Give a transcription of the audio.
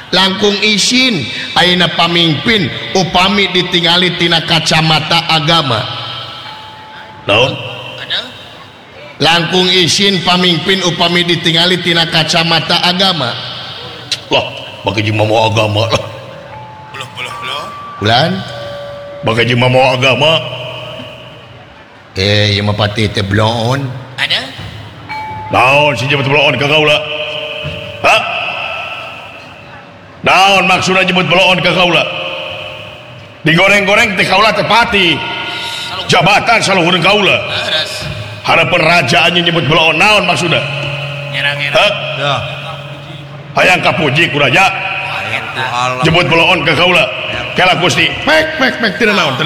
langkung izin ayeuna pamimpin upami ditingali tina kacamata agama naon langkung izin pamimpin upami ditingali tina kacamata agama lah bagi jeung mau agama lah bulan bagi jeung mau agama ieu mah pati teh bloon ada naon si jemput bloon ka kaula ha naon maksudna jemput bloon ka kaula digoreng-goreng teh kaula teh pati jabatan saluhureun kaula harapan raja anjeun nyebut bloon naon maksudna nyerang-nyerang ya hayang kapuji ku raja jemput bloon ka kaula kala Gusti pek tina naon